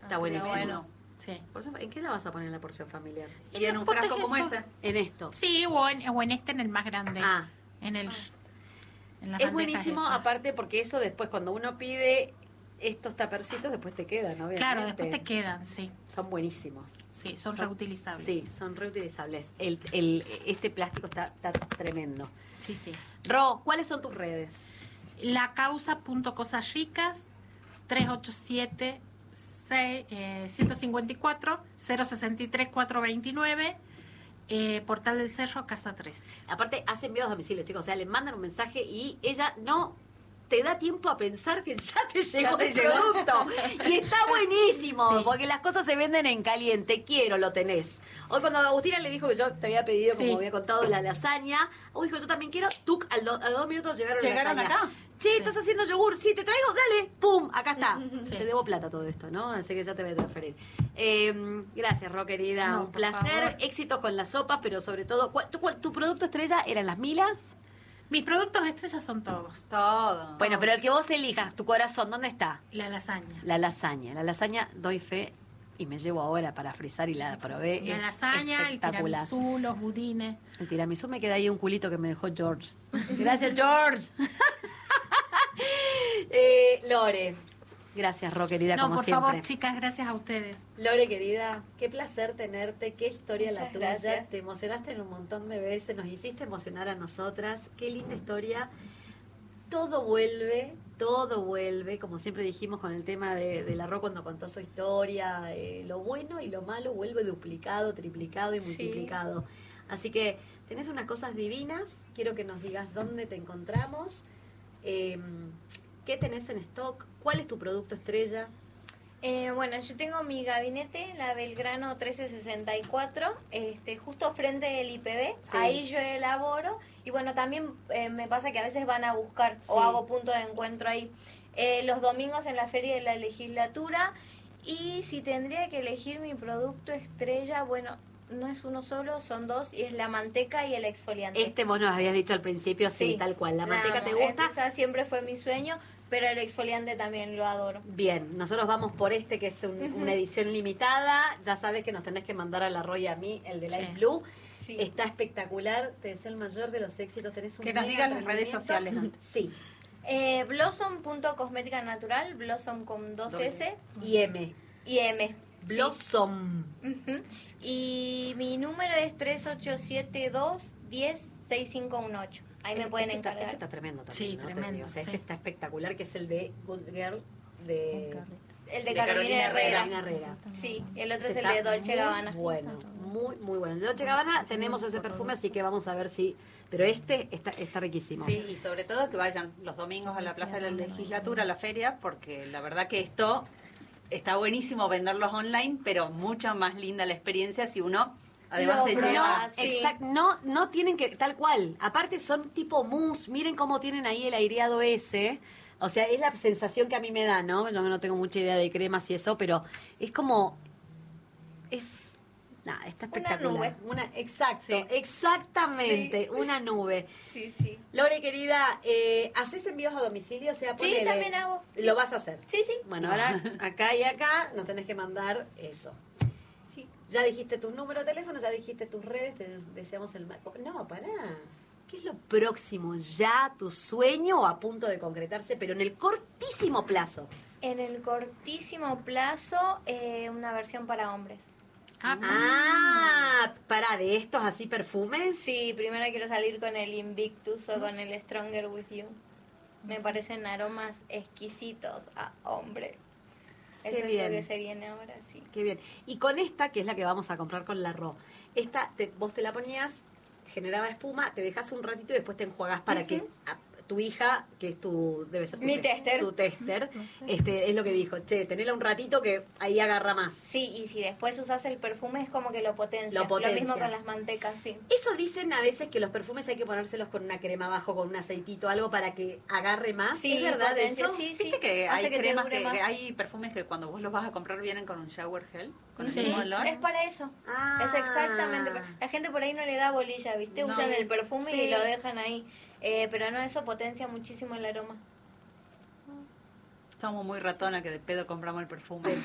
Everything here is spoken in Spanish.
Está buenísimo. Bueno. Sí. Por eso, ¿en qué la vas a poner en la porción familiar? Y en un frasco como ese. En esto. Sí, o en este, en el más grande. Ah. En el... en las Es bandejas buenísimo, estas. aparte, porque eso después, cuando uno pide estos tapercitos, después te quedan, obviamente. Claro, después te quedan, sí. Son buenísimos. Sí, son reutilizables. Sí, son reutilizables. Este plástico está tremendo. Sí, sí. Ro, ¿cuáles son tus redes? Lacausa.cosaschicas 387 154 063 429 Portal del Cerro, Casa 13. Aparte, hace envíos a domicilio, chicos. O sea, le mandan un mensaje y ella no te da tiempo a pensar que ya te llegó el producto. Y está buenísimo, Sí. porque las cosas se venden en caliente. Quiero, lo tenés. Hoy cuando Agustina le dijo que yo te había pedido, Sí. como había contado, la lasaña, hoy dijo, yo también quiero. Tuc, a los 2 minutos llegaron la ¿Llegaron lasaña. acá? Che, Sí. ¿estás haciendo yogur? Sí, te traigo, dale, pum, acá está. Sí. Te debo plata todo esto, ¿no? Así que ya te voy a transferir. Gracias, Ro, querida. No, un por placer. favor. Éxitos con las sopas, pero sobre todo, ¿tu producto estrella eran las milas? Mis productos estrellas son todos. Todo. Bueno, pero el que vos elijas, tu corazón, ¿dónde está? La lasaña. La lasaña. La lasaña, doy fe, y me llevo ahora para frizar y la probé. La es lasaña, el espectacular. tiramisú, los budines. El tiramisú me queda ahí un culito que me dejó George. Gracias, George. Lore. Gracias, Ro, querida, No, como por siempre. favor, chicas, gracias a ustedes. Lore, querida, qué placer tenerte, qué historia la Muchas tuya. gracias. Te emocionaste en un montón de veces, nos hiciste emocionar a nosotras. Qué linda historia. Todo vuelve, como siempre dijimos con el tema de la Ro cuando contó su historia, lo bueno y lo malo vuelve duplicado, triplicado y Sí. multiplicado. Así que tenés unas cosas divinas, quiero que nos digas dónde te encontramos, qué tenés en stock, cuál es tu producto estrella. Bueno, yo tengo mi gabinete, la Belgrano 1364, justo frente del IPB, Sí. ahí yo elaboro y bueno, también me pasa que a veces van a buscar o Sí. hago punto de encuentro ahí. Los domingos en la Feria de la Legislatura y si tendría que elegir mi producto estrella, bueno, no es uno solo, son dos y es la manteca y el exfoliante. Vos nos habías dicho al principio, sí, Sí. tal cual. ¿La manteca te amo. gusta? Esa siempre fue mi sueño, pero el exfoliante también lo adoro. Bien, nosotros vamos por que es una edición limitada. Ya sabes que nos tenés que mandar a la Roy y a mí el de Light Sí. Blue. Sí. Está espectacular, te deseo el mayor de los éxitos. Tenés un Que nos mega digas las redes emprendimiento. sociales. Sí, Blossom.cosmética natural, Blossom con dos Doble. S y M. y M. Blossom. Sí. Ujú. Y mi número es 3872-106518. Ahí me pueden encargar. Este está tremendo también. Sí, ¿no? Te tremendo, digo, o sea, sí. este está espectacular, que es el de Good Girl de El de de Carolina Carolina Herrera. Carolina Herrera. Sí, el otro es Este el de está Dolce muy Gabbana. Bueno, muy bueno. En Dolce Gabbana tenemos ese perfume, así que vamos a ver si... Pero este está riquísimo. Sí, y sobre todo que vayan los domingos a la Plaza de la Legislatura, a la feria, porque la verdad que esto está buenísimo venderlos online, pero mucho más linda la experiencia si uno además Lo se prueba. lleva... Sí. Exacto, no tienen que, tal cual, aparte son tipo mousse, miren cómo tienen ahí el aireado ese, o sea, es la sensación que a mí me da, ¿no? Yo no tengo mucha idea de cremas y eso, pero es como, está espectacular. nube. Exacto, Sí. exactamente, Sí. una nube. Sí, sí. Lore, querida, ¿haces envíos a domicilio? O sea, Sí, ponele- también hago, sí. ¿Lo vas a hacer? Sí, sí. Bueno, ahora acá y acá nos tenés que mandar eso. Sí. Ya dijiste tu número de teléfono, ya dijiste tus redes, te deseamos el... No, pará. ¿Qué es lo próximo? ¿Ya tu sueño o a punto de concretarse, pero en el cortísimo plazo? En el cortísimo plazo, una versión para hombres. Pará, ¿de estos así perfumes? Sí, primero quiero salir con el Invictus o con el Stronger With You. Me parecen aromas exquisitos a hombre. Eso es bien. lo que se viene ahora, sí. Qué bien. Y con esta, que es la que vamos a comprar con la Ro, vos te la ponías, generaba espuma, te dejas un ratito y después te enjuagás para que tu hija, que es debe ser Mi tester. tu tester, es lo que dijo, che, tenela un ratito que ahí agarra más. Sí, y si después usas el perfume es como que lo potencia. Lo potencia. mismo con las mantecas, sí. Eso dicen a veces que los perfumes hay que ponérselos con una crema abajo, con un aceitito, algo para que agarre más. Sí, ¿Es verdad potencia, eso? sí, Viste que Hace hay que te cremas, dure que más. hay perfumes que cuando vos los vas a comprar vienen con un shower gel, con Sí. el mismo olor. Es para eso. Ah. Es exactamente. La gente por ahí no le da bolilla, ¿viste? No. Usan el perfume Sí. y lo dejan ahí. Pero no, eso potencia muchísimo el aroma. Somos muy ratonas que de pedo compramos el perfume.